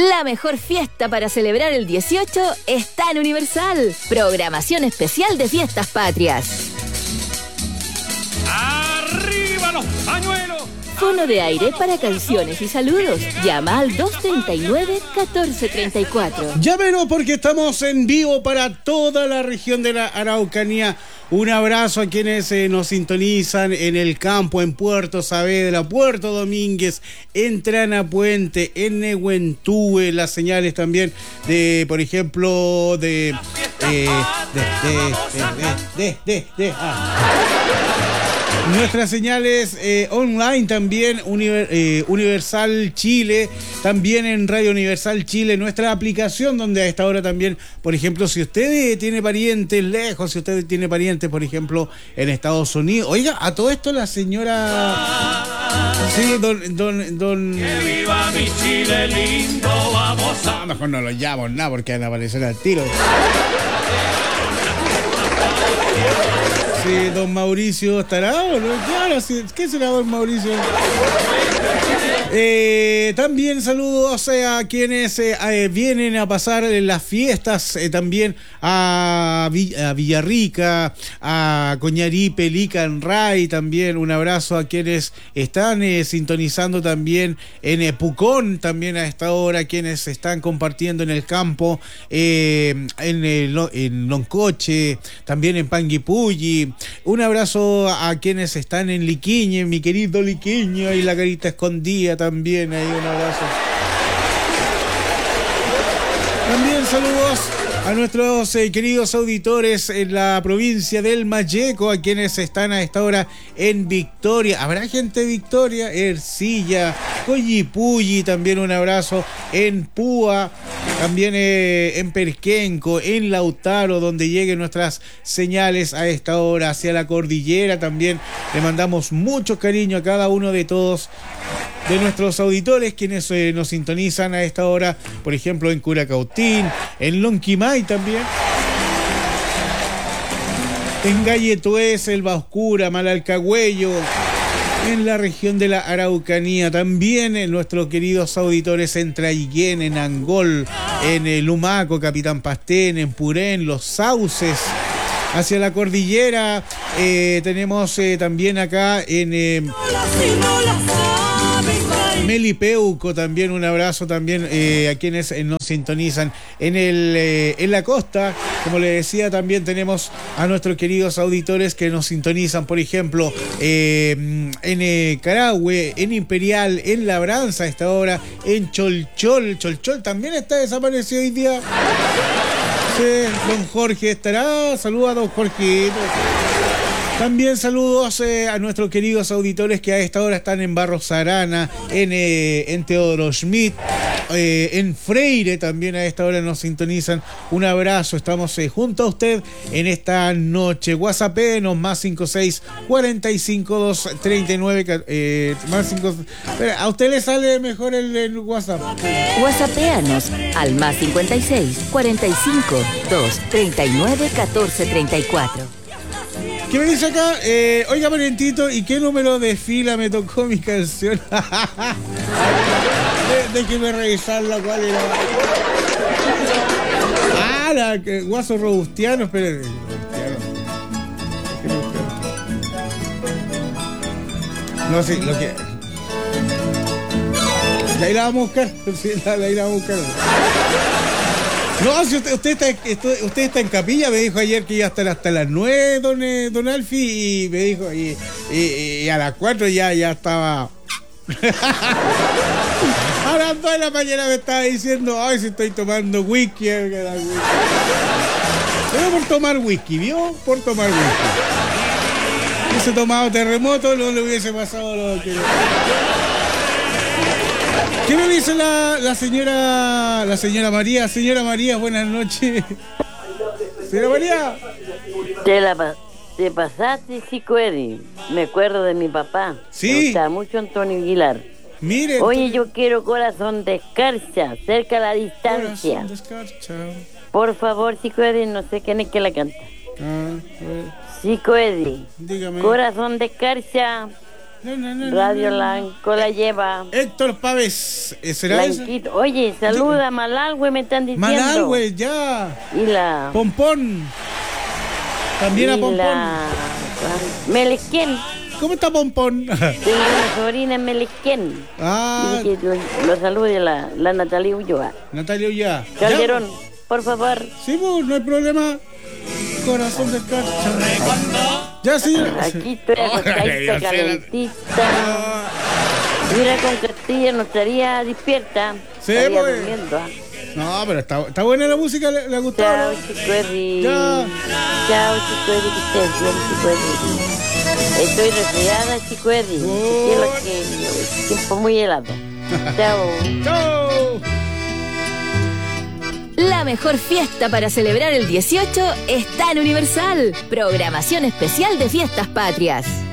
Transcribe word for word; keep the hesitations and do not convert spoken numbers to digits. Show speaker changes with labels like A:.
A: La mejor fiesta para celebrar el dieciocho está en Universal. Programación especial de fiestas patrias.
B: ¡Arriba los pañuelos!
A: Fono de aire para canciones y saludos. Llama al dos treinta y nueve, catorce treinta y cuatro.
C: Llámenos porque estamos en vivo para toda la región de la Araucanía. Un abrazo a quienes eh, nos sintonizan en el campo, en Puerto Saavedra, Puerto Domínguez, en Tranapuente, en Nehuentúe. Las señales también de, por ejemplo, de... Eh, de, de, de, de, de, de, de ah. Nuestras señales eh, online también, Univer, eh, Universal Chile, también en Radio Universal Chile, nuestra aplicación donde a esta hora también, por ejemplo, si usted tiene parientes lejos, si usted tiene parientes, por ejemplo, en Estados Unidos. Oiga, a todo esto la señora... Sí, don... don, don...
B: ¡Que viva mi Chile lindo! Vamos a...
C: No, mejor no lo llamo nada porque van a aparecer al tiro. Sí, don Mauricio estará, ¿o no? Claro, sí. ¿Qué será don Mauricio? Eh, también saludos eh, a quienes eh, eh, vienen a pasar las fiestas, eh, también a, Vill- a Villarrica, a Coñaripe, Licanray, también un abrazo a quienes están eh, sintonizando también en eh, Pucón, también a esta hora, quienes están compartiendo en el campo, eh, en, el, en Loncoche, también en Panguipulli. Un abrazo a quienes están en Liquiñe, mi querido Liquiño, y la carita escondida también, ahí un abrazo. También saludos a nuestros eh, queridos auditores en la provincia del Mayeco, a quienes están a esta hora en Victoria. ¿Habrá gente de Victoria? Ercilla, Coyipulli, también un abrazo en Púa, también eh, en Perquenco, en Lautaro, donde lleguen nuestras señales a esta hora, hacia la cordillera. También le mandamos mucho cariño a cada uno de todos de nuestros auditores quienes eh, nos sintonizan a esta hora, por ejemplo en Curacautín, en Lonquimay también, en Galletuez, Elba Oscura, Malalcagüello, en la región de la Araucanía, también en nuestros queridos auditores en Traiguén, en Angol, en el Lumaco, Capitán Pastén, en Purén, Los Sauces. Hacia la cordillera eh, tenemos eh, también acá en eh, Melipeuco, también un abrazo también eh, a quienes eh, nos sintonizan en el eh, en la costa. Como le decía, también tenemos a nuestros queridos auditores que nos sintonizan, por ejemplo, eh, en eh, Carahue, en Imperial, en Labranza a esta hora, en Cholchol. Cholchol también está desaparecido hoy día. Sí, don Jorge estará. Saludos a don Jorge. También saludos eh, a nuestros queridos auditores que a esta hora están en Barros Arana, en, eh, en Teodoro Schmidt, eh, en Freire también a esta hora nos sintonizan. Un abrazo, estamos eh, junto a usted en esta noche. WhatsAppenos más cinco seis, cuarenta y cinco, dos treinta y nueve, eh, más cinco. Espera, a usted le sale mejor el, el WhatsApp.
A: WhatsAppeanos al más cincuenta y seis, cuarenta y cinco, dos treinta y nueve, catorce treinta y cuatro.
C: ¿Qué me dice acá? Eh, oiga, Valentito, ¿y qué número de fila me tocó mi canción? de, Déjeme revisarla, ¿cuál era? Ah, la que, Guaso Robustiano, espérate. No, sí, lo que... Ahí la vamos a buscar. Sí, la, la, ahí la vamos a buscar. No, si usted, usted, está, usted está en capilla, me dijo ayer que iba a estar hasta las nueve, don, don Alfi, y me dijo, y, y, y a las cuatro ya, ya estaba... A las dos de la mañana me estaba diciendo, ay, si estoy tomando whisky. Pero por tomar whisky, ¿vio? Por tomar whisky. Si hubiese tomado terremoto, no le hubiese pasado lo que... ¿Qué me dice la, la señora la señora María? Señora María, buenas noches. Señora María.
D: Te, la, te pasaste, Chico Eddie. Me acuerdo de mi papá.
C: Sí.
D: Me gustaba mucho Antonio Aguilar.
C: Mire.
D: Oye, yo quiero Corazón de Escarcha, cerca a la distancia.
C: Corazón de Escarcha.
D: Por favor, Chico Eddie, no sé quién es que la canta.
C: Ah, a ver.
D: Chico Eddie.
C: Dígame.
D: Corazón de Escarcha.
C: No, no, no,
D: Radio
C: no, no.
D: Blanco la lleva.
C: Héctor Pávez, ¿será ese?
D: Blanquito. Oye, saluda a Malalgüe, me están diciendo.
C: Malalgüe, ya.
D: Y la...
C: Pompón. También a
D: y
C: Pompón.
D: la... Melesquén.
C: ¿Cómo está Pompón?
D: Tengo una sobrina en Melesquén.
C: Ah,
D: Y que lo, lo salude la, la Natalia Ulloa.
C: Natalia Ullá.
D: Calderón, por favor.
C: Sí, pues, no hay problema. Corazón de cacha. Ya, sí.
D: Aquí estoy acostadita, calentita. Mira, con Castilla no estaría despierta.
C: Sí,
D: estaría
C: pues.
D: durmiendo. ¿ah?
C: No, pero está, está buena la música, le, le ha gustado.
D: Chao, Chicuerri.
C: Ya.
D: Chao, Chicuerri, que estés bien, Chicuerri. Estoy resfriada, Chicuerri.
C: Oh.
D: Cielo que tiempo muy helado. Chao.
C: ¡Chao!
A: La mejor fiesta para celebrar el dieciocho está en Universal. Programación especial de Fiestas Patrias.